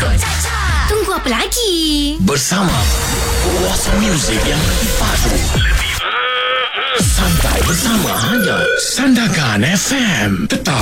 Tunggu apa lagi? Bersama Kuasa Muzik yang lebih padu, santai bersama hanya Sandakan FM. Tetap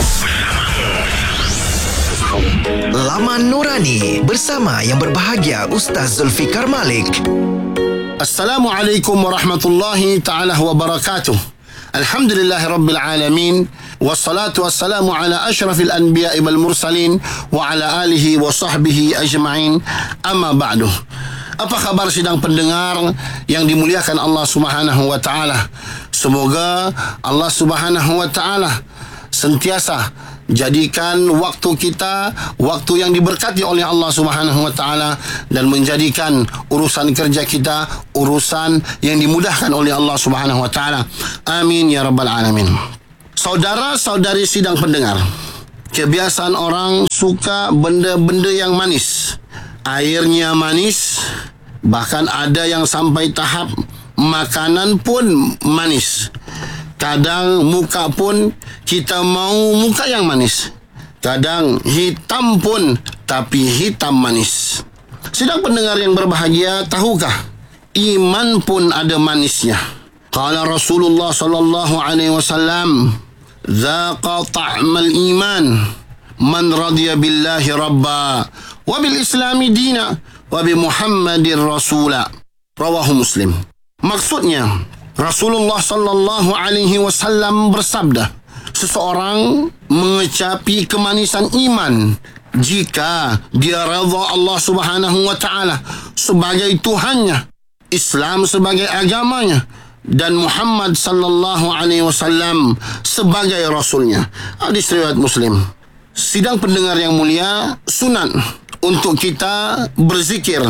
Laman Nurani bersama yang berbahagia Ustaz Zulfikar Malik. Assalamualaikum warahmatullahi ta'ala wabarakatuh. Alhamdulillahi rabbil alamin. Wassalatu wassalamu ala ashrafil anbiya'i wal mursalin wa ala alihi wa sahbihi ajma'in. Amma ba'du. Apa khabar sidang pendengar yang dimuliakan Allah Subhanahu wa ta'ala? Semoga Allah Subhanahu wa ta'ala sentiasa jadikan waktu kita waktu yang diberkati oleh Allah Subhanahu wa taala dan menjadikan urusan kerja kita urusan yang dimudahkan oleh Allah Subhanahu wa taala. Amin ya rabbal alamin. Saudara-saudari sidang pendengar, kebiasaan orang suka benda-benda yang manis. Airnya manis, bahkan ada yang sampai tahap makanan pun manis. Kadang muka pun kita mau muka yang manis. Kadang hitam pun tapi hitam manis. Sidang pendengar yang berbahagia, tahukah iman pun ada manisnya? Qala Rasulullah sallallahu alaihi wasallam, "Dzaqa ta'mal iman man radiya billahi rabba wa bil islami dina wa bi Muhammadir rasula." Rawahu Muslim. Maksudnya, Rasulullah sallallahu alaihi wasallam bersabda, seseorang mengecapi kemanisan iman jika dia redha Allah Subhanahu wa taala sebagai Tuhannya, Islam sebagai agamanya, dan Muhammad sallallahu alaihi wasallam sebagai rasulnya. Hadis riwayat Muslim. Sidang pendengar yang mulia, sunat untuk kita berzikir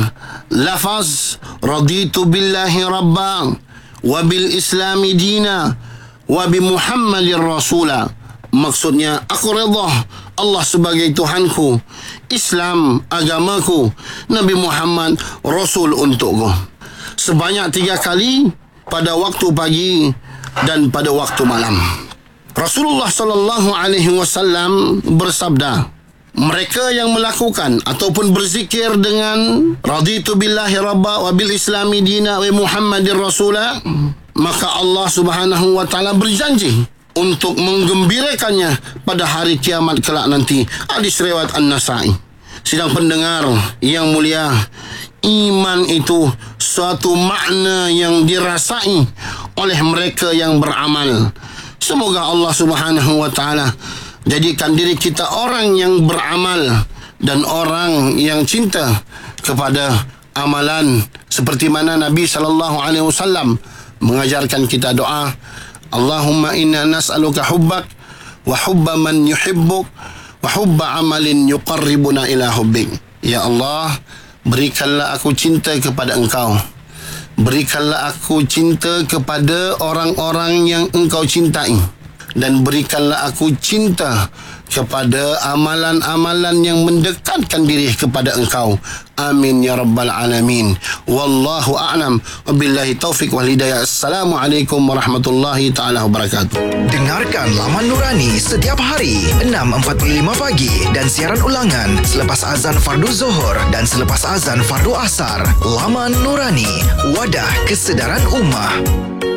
lafaz raditu billahi rabban wa bil islami dina wa bi Muhammadir rasula. Maksudnya, aku redha Allah sebagai Tuhanku, Islam agamaku, Nabi Muhammad rasul untukku. Sebanyak 3 kali pada waktu pagi dan pada waktu malam. Rasulullah sallallahu alaihi wasallam bersabda, mereka yang melakukan ataupun berzikir dengan raditu billahi rabba wa bil islami dina wa Muhammadir rasula, maka Allah Subhanahu wa taala berjanji untuk menggembirakannya pada hari kiamat kelak nanti. Hadis riwayat An-Nasa'i. Sidang pendengar yang mulia, iman itu suatu makna yang dirasai oleh mereka yang beramal. Semoga Allah Subhanahu wa taala jadikan diri kita orang yang beramal dan orang yang cinta kepada amalan seperti mana Nabi sallallahu alaihi wasallam mengajarkan kita doa, Allahumma inna nas'aluka hubbak wa hubba man yuhibbuk wa hubba amalin yuqarribuna ila hubbik. Ya Allah, berikanlah aku cinta kepada Engkau. Berikanlah aku cinta kepada orang-orang yang Engkau cintai. Dan berikanlah aku cinta kepada amalan-amalan yang mendekatkan diri kepada Engkau. Amin ya rabbal alamin. Wallahu a'lam. Wabillahi taufiq wal hidayah. Assalamualaikum warahmatullahi taala wabarakatuh. Dengarkan Laman Nurani setiap hari 6.45 pagi dan siaran ulangan selepas azan fardu Zuhur dan selepas azan fardu Asar. Laman Nurani, wadah kesedaran ummah.